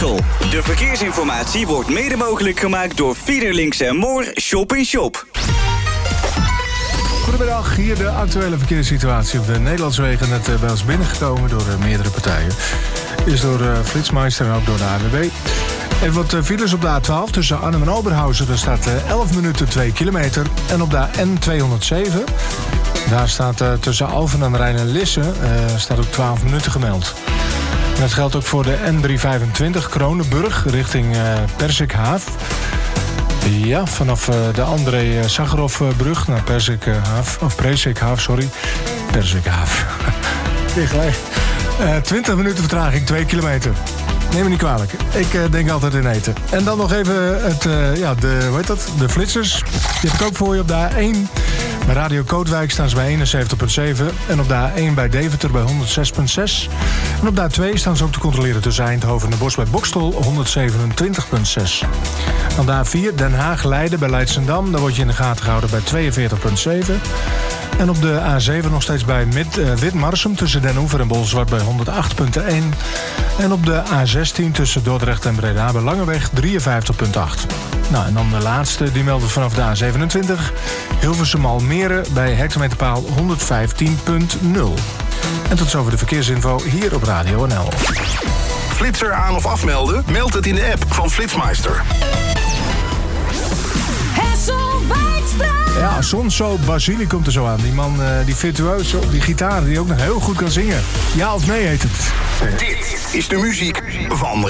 Michel. De verkeersinformatie wordt mede mogelijk gemaakt door Fiederlinks en Moor Shop in Shop. Goedemiddag, hier de actuele verkeerssituatie op de Nederlandse wegen net bij ons binnengekomen door meerdere partijen. Is door Flitsmeister en ook door de ANWB. Even wat files op de A12 tussen Arnhem en Oberhausen. Daar staat 11 minuten 2 kilometer. En op de N207, daar staat tussen Alphen aan de Rijn en Lisse, staat ook 12 minuten gemeld. En dat geldt ook voor de N325 Kronenburg richting Persikhaaf. Ja, vanaf de André Sakharovbrug naar Persikhaaf, sorry. Persikhaaf. Dichtgelijk. 20 minuten vertraging, 2 kilometer. Neem me niet kwalijk. Ik denk altijd in eten. En dan nog even de flitsers. Die heb ik ook voor je op de A1. Bij Radio Kootwijk staan ze bij 71,7. En op de A1 bij Deventer bij 106,6. En op de A2 staan ze ook te controleren tussen Eindhoven en de Bosch bij Bokstel 127,6. Dan de A4 Den Haag-Leiden bij Leidschendam. Daar word je in de gaten gehouden bij 42,7. En op de A7 nog steeds bij Witmarsum tussen Den Oever en Bolzwart bij 108,1. En op de A16 tussen Dordrecht en Breda bij Langeweg 53,8. Nou, en dan de laatste, die meldt vanaf de A27. Hilversum-Almere bij hectometerpaal 115,0. En tot zover de verkeersinfo hier op Radio NL. Flitser aan of afmelden? Meld het in de app van Flitsmeister. Ja, Sonso Basili komt er zo aan. Die man, die virtuoos op die gitaar, die ook nog heel goed kan zingen. Ja of nee heet het. Dit is de muziek van